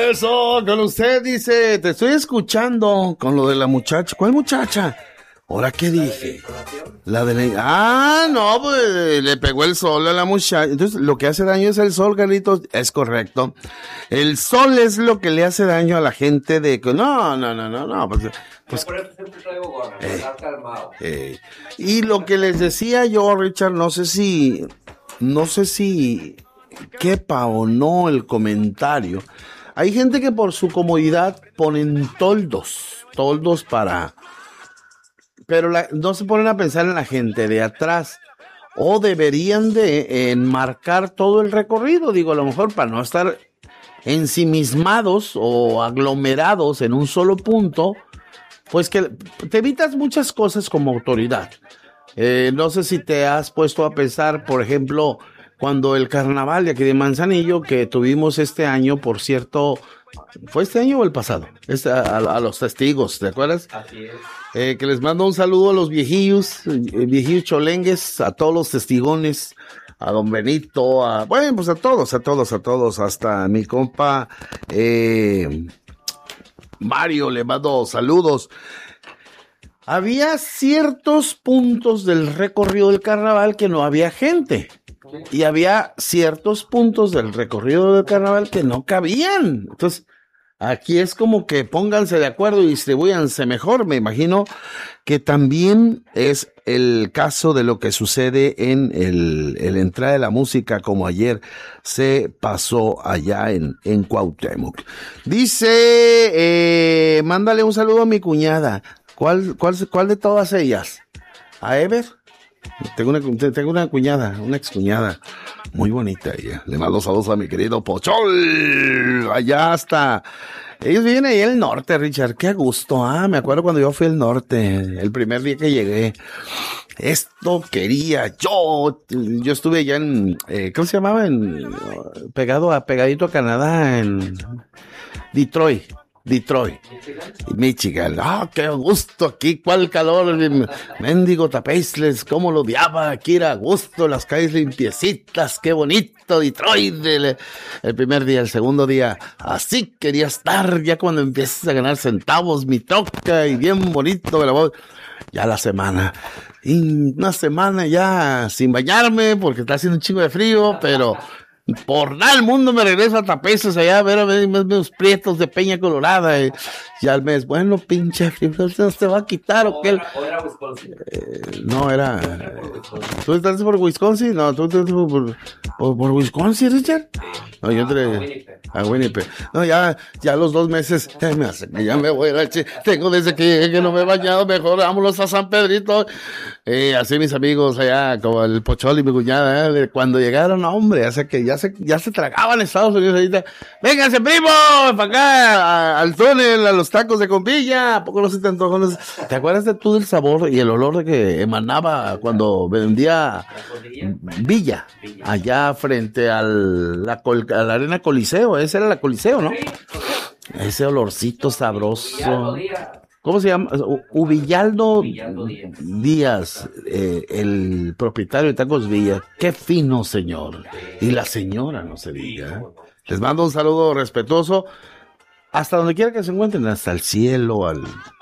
Eso, con usted dice, te estoy escuchando con lo de la muchacha. ¿Cuál muchacha? ¿Ahora qué dije? La de la... Ah, no, pues le pegó el sol a la muchacha. Entonces, lo que hace daño es el sol, Carlitos. Es correcto. El sol es lo que le hace daño a la gente de... No. Pues por eso siempre traigo gorra, para estar calmado. Y lo que les decía yo, Richard, no sé si quepa o no el comentario. Hay gente que por su comodidad ponen toldos para... Pero no se ponen a pensar en la gente de atrás. O deberían de enmarcar todo el recorrido, digo, a lo mejor para no estar ensimismados o aglomerados en un solo punto, pues que te evitas muchas cosas como autoridad. No sé si te has puesto a pensar, por ejemplo, cuando el carnaval de aquí de Manzanillo que tuvimos este año, por cierto, ¿fue este año o el pasado? A los testigos, ¿te acuerdas? Así es. Que les mando un saludo a los viejillos cholengues, a todos los testigones, a don Benito, pues a todos, hasta mi compa, Mario, le mando saludos. Había ciertos puntos del recorrido del carnaval que no había gente. Y había ciertos puntos del recorrido del carnaval que no cabían. Entonces, aquí es como que pónganse de acuerdo y distribúyanse mejor. Me imagino que también es el caso de lo que sucede en el entrada de la música, como ayer se pasó allá en Cuauhtémoc. Dice, mándale un saludo a mi cuñada. ¿Cuál de todas ellas? ¿A Ever? Tengo una cuñada, una excuñada, muy bonita ella. Le mando saludos a mi querido Pochol, allá hasta... Ellos viven ahí en el norte, Richard, qué a gusto, me acuerdo cuando yo fui al norte, el primer día que llegué. Esto quería yo estuve allá en, ¿cómo se llamaba? Pegadito a Canadá, en Detroit, Michigan. Qué gusto aquí, cuál calor, mendigo Tapeisles, cómo lo odiaba, aquí era a gusto, las calles limpiecitas, qué bonito Detroit, el primer día, el segundo día, así quería estar, ya cuando empieces a ganar centavos, mi troca, y bien bonito, ya la semana, y una semana ya sin bañarme, porque está haciendo un chingo de frío, pero... Por nada el mundo me regreso a Tapeces allá a ver menos prietos de Peña Colorada. Ya al mes, bueno, pinche frío, ¿no se va a quitar o qué? ¿O era Wisconsin? No, era... ¿Tú estás por Wisconsin? No, ¿tú estás por Wisconsin, Richard? No, yo entré a Winnipeg. No, ya los 2 meses, me hace que ya me voy a tengo desde que llegué que no me he bañado, mejor vámonos a San Pedrito. Así mis amigos allá, como el Pochol y mi cuñada, cuando llegaron, hombre, hace que ya se tragaban Estados Unidos ahorita. Vénganse, primo, para acá, al túnel, a los tacos de Compilla. ¿A poco no se te antojó? ¿Te acuerdas de tú del sabor y el olor de que emanaba cuando vendía Villa, allá frente a la Arena Coliseo? Esa era la Coliseo, ¿no? Ese olorcito sabroso. ¿Cómo se llama? Ubillaldo Díaz, el propietario de Tacos Villa. Qué fino señor. Y la señora, no se diga. Les mando un saludo respetuoso. Hasta donde quiera que se encuentren, hasta el cielo,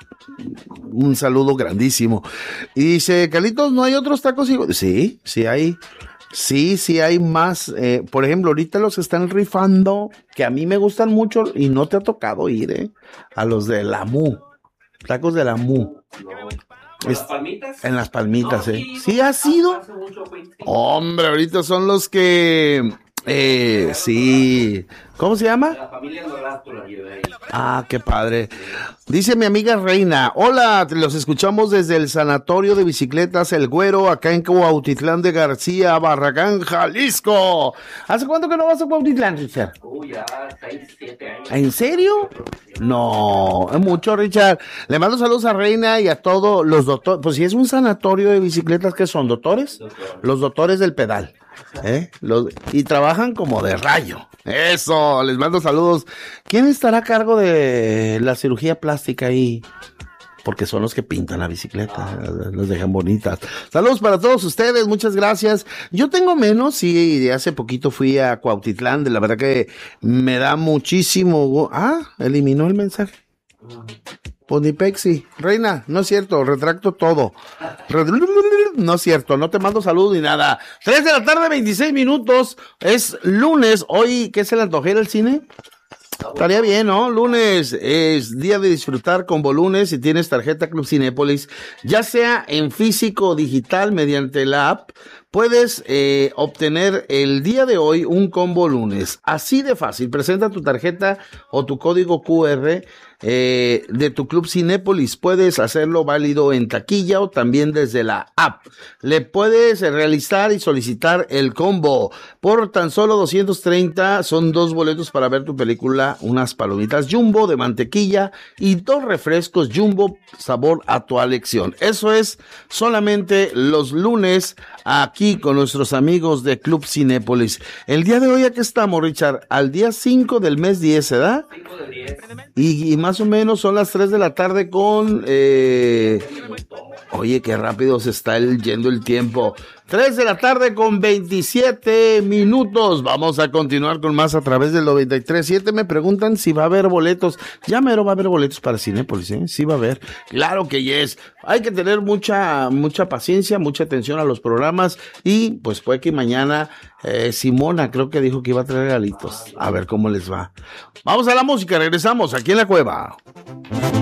un saludo grandísimo. Y dice, Carlitos, ¿no hay otros tacos? Sí hay. Sí hay más. Por ejemplo, ahorita los están rifando, que a mí me gustan mucho, y no te ha tocado ir, a los de la Mu. Tacos de la Mu. ¿En las Palmitas? En las Palmitas, no, ¿Sí ha sido? Hombre, ahorita son los que... sí. ¿Cómo se llama? La familia Nolasco la lleva ahí. Qué padre. Dice mi amiga Reina, hola, los escuchamos desde el Sanatorio de Bicicletas El Güero, acá en Cuautitlán de García, Barragán, Jalisco. ¿Hace cuánto que no vas a Cuautitlán, Richard? Ya 6, 7 años. ¿En serio? No, es mucho, Richard. Le mando saludos a Reina y a todos los doctores. Pues si es un sanatorio de bicicletas, ¿qué son? ¿Doctores? Los doctores del pedal. Y trabajan como de rayo. Eso, les mando saludos. ¿Quién estará a cargo de la cirugía plástica ahí? porque son los que pintan la bicicleta, los dejan bonitas. Saludos para todos ustedes, muchas gracias. Yo tengo menos, sí, de hace poquito fui a Cuautitlán, de la verdad que me da muchísimo... eliminó el mensaje. Ponipexi, reina, no es cierto, retracto todo. No es cierto, no te mando saludos ni nada. 3 de la tarde, 26 minutos, es lunes, hoy, ¿qué se le antojera el cine? Estaría bien, ¿no? Lunes es día de disfrutar Combo Lunes si tienes tarjeta Club Cinépolis, ya sea en físico o digital mediante la app. Puedes obtener el día de hoy un Combo Lunes. Así de fácil. Presenta tu tarjeta o tu código QR de tu Club Cinépolis. Puedes hacerlo válido en taquilla o también desde la app. Le puedes realizar y solicitar el combo. Por tan solo 230 son 2 boletos para ver tu película, unas palomitas Jumbo de mantequilla y 2 refrescos Jumbo sabor a tu elección. Eso es solamente los lunes aquí con nuestros amigos de Club Cinépolis. El día de hoy, ¿a qué estamos, Richard? Al día 5 del mes 10, ¿verdad? 5 de 10. Y más o menos son las 3 de la tarde con... Oye, qué rápido se está yendo el tiempo. 3 de la tarde con 27 minutos. Vamos a continuar con más a través del 93.7. Me preguntan si va a haber boletos. Ya mero va a haber boletos para Cinépolis, ¿eh? Sí va a haber. Claro que yes. Hay que tener mucha paciencia, mucha atención a los programas. Y pues puede que mañana Simona creo que dijo que iba a traer regalitos. A ver cómo les va. Vamos a la música, regresamos aquí en La Cueva.